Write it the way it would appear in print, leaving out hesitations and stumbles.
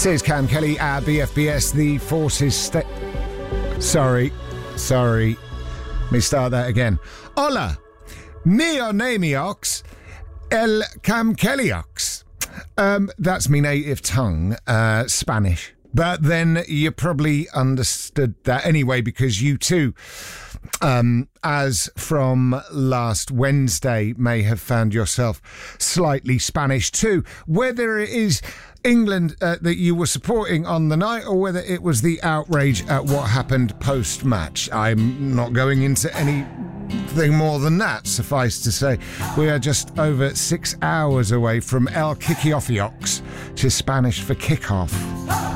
Says Cam Kelly at BFBS. The forces Sorry. Let me start that again. Hola, mio namiox el Cam Kellyox. That's me native tongue, Spanish. But then you probably understood that anyway, because you too, as from last Wednesday, may have found yourself slightly Spanish too. Whether it is England that you were supporting on the night, or whether it was the outrage at what happened post-match. I'm not going into anything more than that. Suffice to say, we are just over 6 hours away from El Kickoffiox, which is Spanish for kick-off.